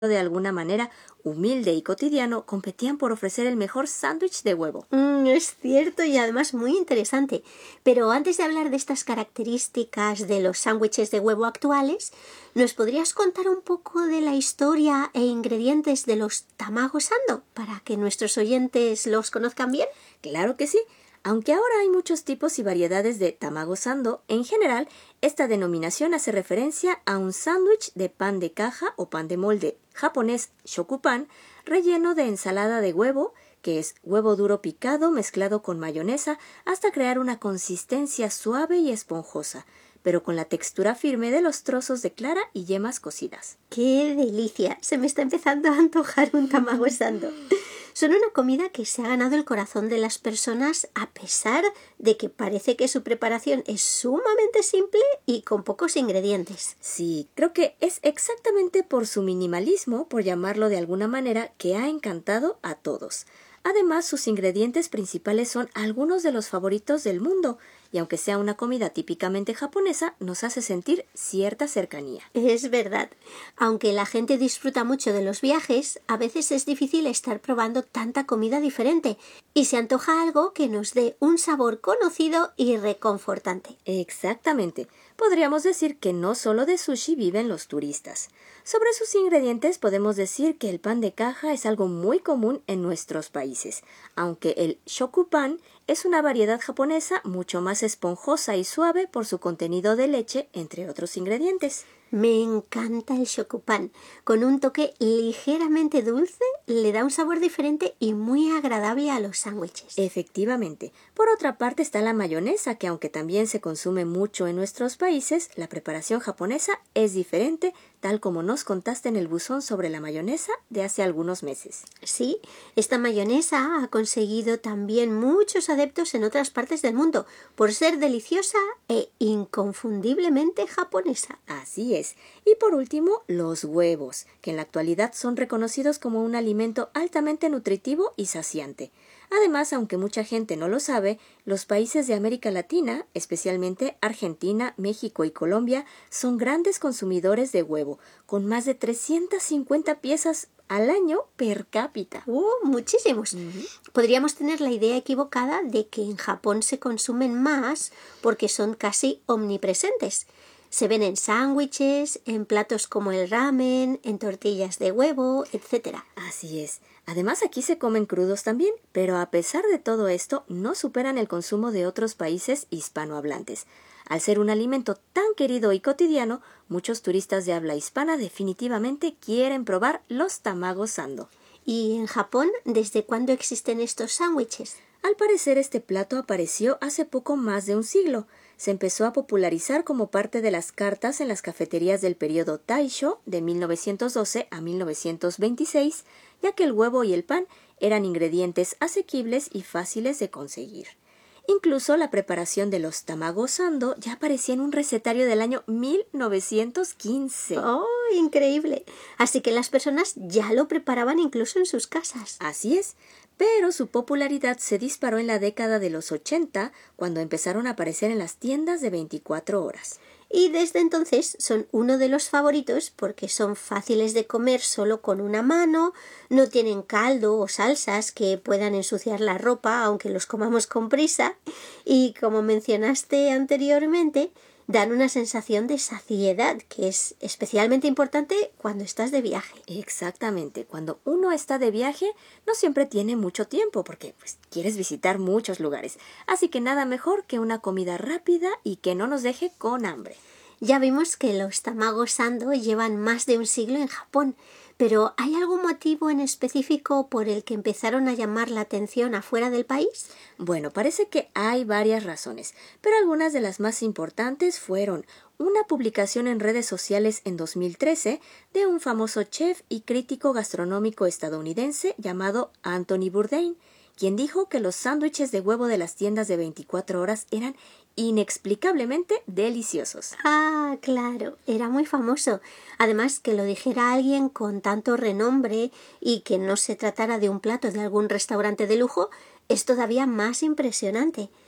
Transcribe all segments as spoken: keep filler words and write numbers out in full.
de alguna manera humilde y cotidiano, competían por ofrecer el mejor sándwich de huevo. Mm, es cierto y además muy interesante. Pero antes de hablar de estas características de los sándwiches de huevo actuales, ¿nos podrías contar un poco de la historia e ingredientes de los tamago sando para que nuestros oyentes los conozcan bien? Claro que sí. Aunque ahora hay muchos tipos y variedades de tamago sando, en general, esta denominación hace referencia a un sándwich de pan de caja o pan de molde japonés shokupan, relleno de ensalada de huevo, que es huevo duro picado mezclado con mayonesa hasta crear una consistencia suave y esponjosa, pero con la textura firme de los trozos de clara y yemas cocidas. ¡Qué delicia! Se me está empezando a antojar un tamago sando. Son una comida que se ha ganado el corazón de las personas a pesar de que parece que su preparación es sumamente simple y con pocos ingredientes. Sí, creo que es exactamente por su minimalismo, por llamarlo de alguna manera, que ha encantado a todos. Además, sus ingredientes principales son algunos de los favoritos del mundo, y aunque sea una comida típicamente japonesa, nos hace sentir cierta cercanía. Es verdad. Aunque la gente disfruta mucho de los viajes, a veces es difícil estar probando tanta comida diferente, y se antoja algo que nos dé un sabor conocido y reconfortante. Exactamente. Podríamos decir que no solo de sushi viven los turistas. Sobre sus ingredientes podemos decir que el pan de caja es algo muy común en nuestros países, aunque el shokupan es una variedad japonesa mucho más esponjosa y suave por su contenido de leche, entre otros ingredientes. Me encanta el shokupan. Con un toque ligeramente dulce, le da un sabor diferente y muy agradable a los sándwiches. Efectivamente. Por otra parte está la mayonesa, que aunque también se consume mucho en nuestros países, la preparación japonesa es diferente, tal como nos contaste en el buzón sobre la mayonesa de hace algunos meses. Sí, esta mayonesa ha conseguido también muchos adeptos en otras partes del mundo, por ser deliciosa e inconfundiblemente japonesa. Así es. Y por último, los huevos, que en la actualidad son reconocidos como un alimento altamente nutritivo y saciante. Además, aunque mucha gente no lo sabe, los países de América Latina, especialmente Argentina, México y Colombia, son grandes consumidores de huevo, con más de trescientas cincuenta piezas al año per cápita. ¡Uh, muchísimos! Uh-huh. Podríamos tener la idea equivocada de que en Japón se consumen más porque son casi omnipresentes. Se ven en sándwiches, en platos como el ramen, en tortillas de huevo, etcétera. Así es. Además, aquí se comen crudos también, pero a pesar de todo esto, no superan el consumo de otros países hispanohablantes. Al ser un alimento tan querido y cotidiano, muchos turistas de habla hispana definitivamente quieren probar los tamago sando. ¿Y en Japón, desde cuándo existen estos sándwiches? Al parecer, este plato apareció hace poco más de un siglo. Se empezó a popularizar como parte de las cartas en las cafeterías del periodo Taisho de mil novecientos doce a mil novecientos veintiséis, ya que el huevo y el pan eran ingredientes asequibles y fáciles de conseguir. Incluso la preparación de los tamago sando ya aparecía en un recetario del año mil novecientos quince. ¡Oh, increíble! Así que las personas ya lo preparaban incluso en sus casas. Así es, pero su popularidad se disparó en la década de los ochenta, cuando empezaron a aparecer en las tiendas de veinticuatro horas. Y desde entonces son uno de los favoritos porque son fáciles de comer solo con una mano, no tienen caldo o salsas que puedan ensuciar la ropa aunque los comamos con prisa y, como mencionaste anteriormente, dan una sensación de saciedad que es especialmente importante cuando estás de viaje. Exactamente. Cuando uno está de viaje no siempre tiene mucho tiempo porque pues, quieres visitar muchos lugares. Así que nada mejor que una comida rápida y que no nos deje con hambre. Ya vimos que los tamago sando llevan más de un siglo en Japón, pero ¿hay algún motivo en específico por el que empezaron a llamar la atención afuera del país? Bueno, parece que hay varias razones, pero algunas de las más importantes fueron una publicación en redes sociales en dos mil trece de un famoso chef y crítico gastronómico estadounidense llamado Anthony Bourdain, quien dijo que los sándwiches de huevo de las tiendas de veinticuatro horas eran inexplicablemente deliciosos. Ah, claro, era muy famoso. Además, que lo dijera alguien con tanto renombre y que no se tratara de un plato de algún restaurante de lujo es todavía más impresionante.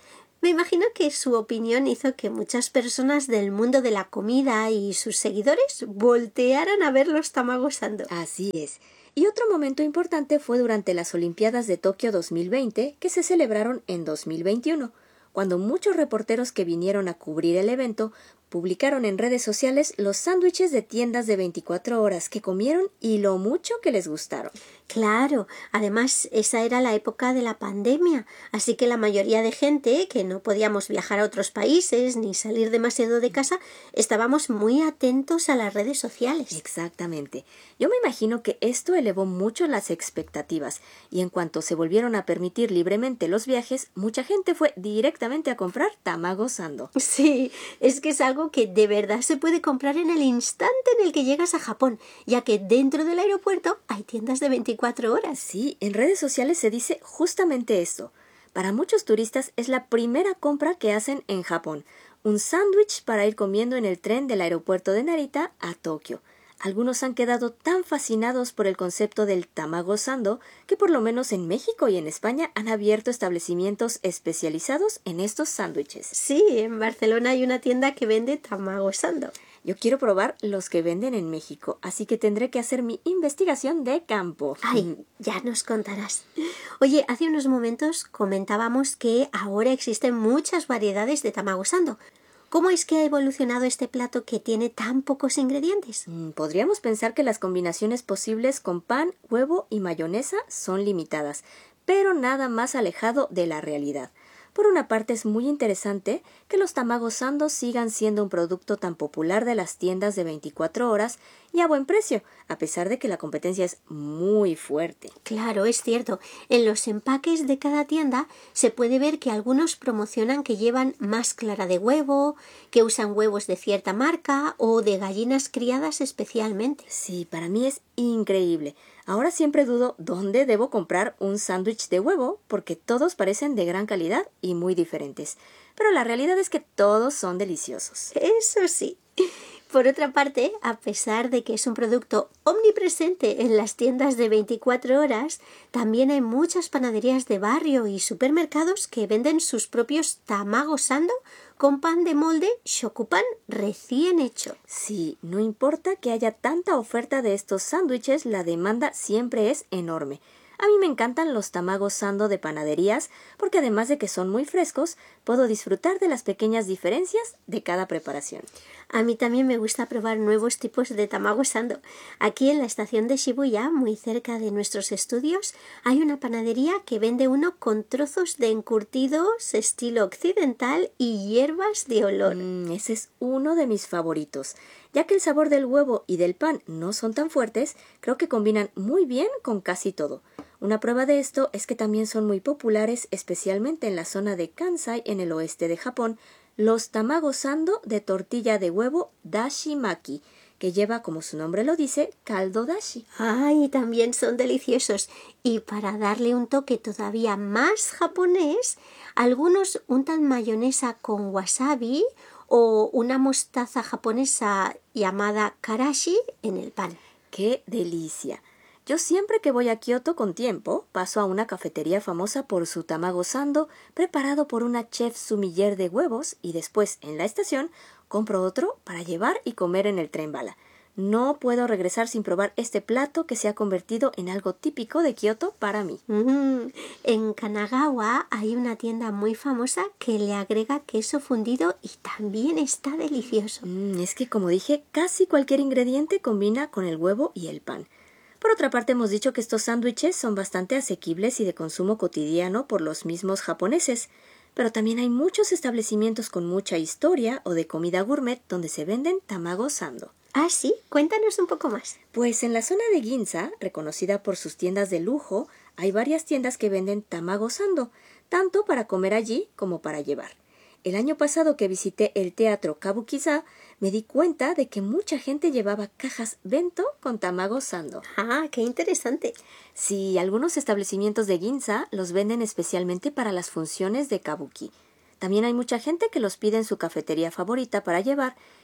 Me imagino que su opinión hizo que muchas personas del mundo de la comida y sus seguidores voltearan a ver los Tamago Sando. Así es. Y otro momento importante fue durante las Olimpiadas de Tokio dos mil veinte, que se celebraron en dos mil veintiuno, cuando muchos reporteros que vinieron a cubrir el evento publicaron en redes sociales los sándwiches de tiendas de veinticuatro horas que comieron y lo mucho que les gustaron. Claro, además esa era la época de la pandemia, así que la mayoría de gente que no podíamos viajar a otros países ni salir demasiado de casa, estábamos muy atentos a las redes sociales. Exactamente. Yo me imagino que esto elevó mucho las expectativas y en cuanto se volvieron a permitir libremente los viajes, mucha gente fue directamente a comprar Tamago Sando. Sí, es que es algo que de verdad se puede comprar en el instante en el que llegas a Japón, ya que dentro del aeropuerto hay tiendas de veinticuatro horas. Sí, en redes sociales se dice justamente esto. Para muchos turistas es la primera compra que hacen en Japón. Un sándwich para ir comiendo en el tren del aeropuerto de Narita a Tokio. Algunos han quedado tan fascinados por el concepto del Tamago Sando que por lo menos en México y en España han abierto establecimientos especializados en estos sándwiches. Sí, en Barcelona hay una tienda que vende Tamago Sando. Yo quiero probar los que venden en México, así que tendré que hacer mi investigación de campo. Ay, ya nos contarás. Oye, hace unos momentos comentábamos que ahora existen muchas variedades de Tamago Sando. ¿Cómo es que ha evolucionado este plato que tiene tan pocos ingredientes? Podríamos pensar que las combinaciones posibles con pan, huevo y mayonesa son limitadas, pero nada más alejado de la realidad. Por una parte es muy interesante que los Tamago Sando sigan siendo un producto tan popular de las tiendas de veinticuatro horas y a buen precio, a pesar de que la competencia es muy fuerte. Claro, es cierto. En los empaques de cada tienda se puede ver que algunos promocionan que llevan más clara de huevo, que usan huevos de cierta marca o de gallinas criadas especialmente. Sí, para mí es increíble. Ahora siempre dudo dónde debo comprar un sándwich de huevo porque todos parecen de gran calidad y muy diferentes. Pero la realidad es que todos son deliciosos. Eso sí. Por otra parte, a pesar de que es un producto omnipresente en las tiendas de veinticuatro horas, también hay muchas panaderías de barrio y supermercados que venden sus propios Tamago Sando con pan de molde shokupan recién hecho. Sí, no importa que haya tanta oferta de estos sándwiches, la demanda siempre es enorme. A mí me encantan los Tamago Sando de panaderías porque además de que son muy frescos, puedo disfrutar de las pequeñas diferencias de cada preparación. A mí también me gusta probar nuevos tipos de Tamago Sando. Aquí en la estación de Shibuya, muy cerca de nuestros estudios, hay una panadería que vende uno con trozos de encurtidos estilo occidental y hierbas de olor. Mm, ese es uno de mis favoritos. Ya que el sabor del huevo y del pan no son tan fuertes, creo que combinan muy bien con casi todo. Una prueba de esto es que también son muy populares, especialmente en la zona de Kansai, en el oeste de Japón, los Tamago Sando de tortilla de huevo dashi maki, que lleva, como su nombre lo dice, caldo dashi. ¡Ay! También son deliciosos. Y para darle un toque todavía más japonés, algunos untan mayonesa con wasabi o una mostaza japonesa llamada karashi en el pan. ¡Qué delicia! Yo siempre que voy a Kioto con tiempo, paso a una cafetería famosa por su Tamago Sando, preparado por una chef sumiller de huevos, y después, en la estación, compro otro para llevar y comer en el tren bala. No puedo regresar sin probar este plato que se ha convertido en algo típico de Kioto para mí. Mm, en Kanagawa hay una tienda muy famosa que le agrega queso fundido y también está delicioso. Mm, es que, como dije, casi cualquier ingrediente combina con el huevo y el pan. Por otra parte, hemos dicho que estos sándwiches son bastante asequibles y de consumo cotidiano por los mismos japoneses, pero también hay muchos establecimientos con mucha historia o de comida gourmet donde se venden Tamago Sando. Ah, sí, cuéntanos un poco más. Pues en la zona de Ginza, reconocida por sus tiendas de lujo, hay varias tiendas que venden Tamago Sando, tanto para comer allí como para llevar. El año pasado que visité el teatro Kabukiza, me di cuenta de que mucha gente llevaba cajas bento con Tamago Sando. ¡Ah, qué interesante! Sí, algunos establecimientos de Ginza los venden especialmente para las funciones de Kabuki. También hay mucha gente que los pide en su cafetería favorita para llevar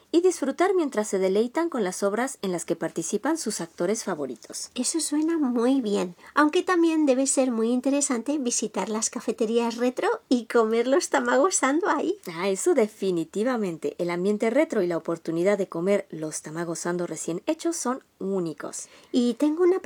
y disfrutar mientras se deleitan con las obras en las que participan sus actores favoritos. Eso suena muy bien, aunque también debe ser muy interesante visitar las cafeterías retro y comer los tamago sando ahí. Ah, eso definitivamente. El ambiente retro y la oportunidad de comer los tamago sando recién hechos son únicos. Y tengo una